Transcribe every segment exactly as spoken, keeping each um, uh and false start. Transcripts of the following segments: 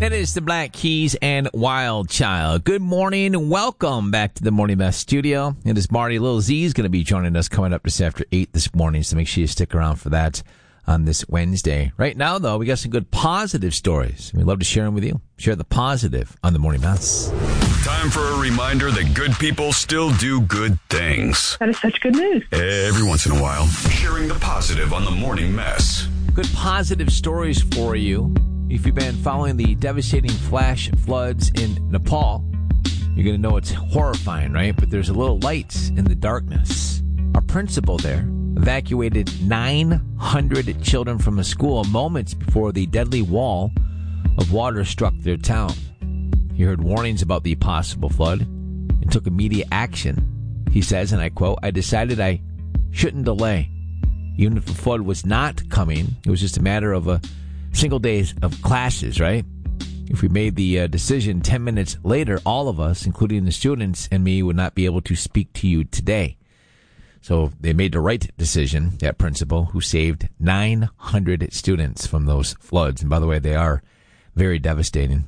It is the Black Keys and Wild Child. Good morning. Welcome back to the Morning Mess studio. It is Marty. Lil Z is going to be joining us coming up just after eight this morning, so make sure you stick around for that on this Wednesday. Right now, though, we got some good positive stories. We'd love to share them with you. Share the positive on the Morning Mess. Time for a reminder that good people still do good things. That is such good news. Every once in a while, sharing the positive on the Morning Mess. Good positive stories for you. If you've been following the devastating flash floods in Nepal, you're going to know it's horrifying, right? But there's a little light in the darkness. Our principal there evacuated nine hundred children from a school moments before the deadly wall of water struck their town. He heard warnings about the possible flood and took immediate action. He says, and I quote, "I decided I shouldn't delay. Even if the flood was not coming, it was just a matter of a single days of classes, right? If we made the uh, decision ten minutes later, all of us, including the students and me, would not be able to speak to you today." So they made the right decision, that principal, who saved nine hundred students from those floods. And by the way, they are very devastating.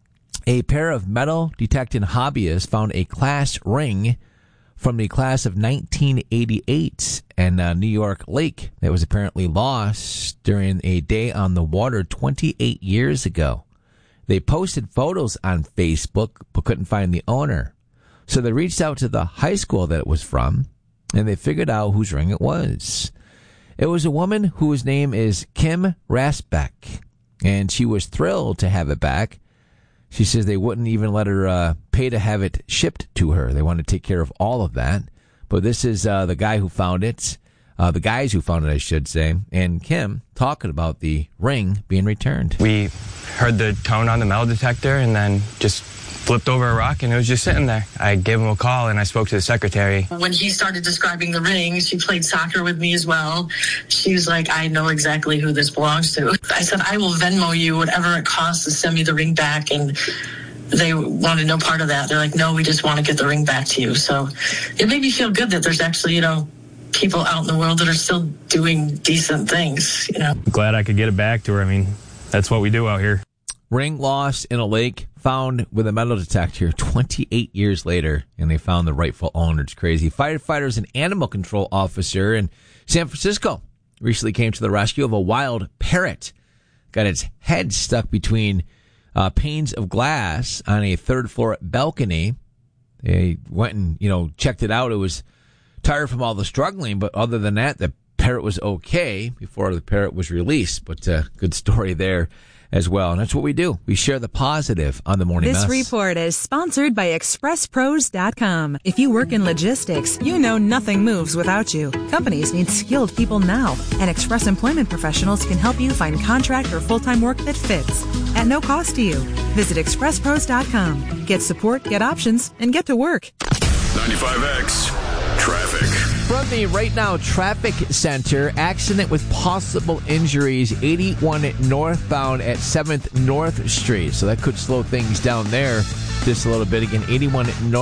A pair of metal detecting hobbyists found a class ring from the class of nineteen eighty-eight in uh, New York Lake that was apparently lost during a day on the water twenty-eight years ago. They posted photos on Facebook but couldn't find the owner. So they reached out to the high school that it was from, and they figured out whose ring it was. It was a woman whose name is Kim Rasbeck, and she was thrilled to have it back. She says they wouldn't even let her uh, pay to have it shipped to her. They want to take care of all of that. But this is uh, the guy who found it, uh, the guys who found it, I should say, and Kim talking about the ring being returned. We heard the tone on the metal detector and then just flipped over a rock and it was just sitting there. I gave him a call and I spoke to the secretary. When he started describing the ring, she played soccer with me as well. She was like, "I know exactly who this belongs to." I said, "I will Venmo you whatever it costs to send me the ring back." And they wanted no part of that. They're like, "No, we just want to get the ring back to you." So it made me feel good that there's actually, you know, people out in the world that are still doing decent things, you know. Glad I could get it back to her. I mean, that's what we do out here. Ring lost in a lake, found with a metal detector twenty-eight years later, and they found the rightful owner. It's crazy. Firefighters and animal control officer in San Francisco recently came to the rescue of a wild parrot. Got its head stuck between uh, panes of glass on a third floor balcony. They went and, you know, checked it out. It was tired from all the struggling, but other than that, the parrot was okay before the parrot was released. But uh, good story there as well. And that's what we do. We share the positive on the Morning Mess. This report is sponsored by Express Pros dot com. If you work in logistics, you know nothing moves without you. Companies need skilled people now, and Express Employment Professionals can help you find contract or full-time work that fits at no cost to you. Visit Express Pros dot com. Get support, get options, and get to work. ninety-five X Traffic. From the Right Now Traffic Center, accident with possible injuries, eighty-one northbound at seventh North Street. So that could slow things down there just a little bit. Again, eighty-one north.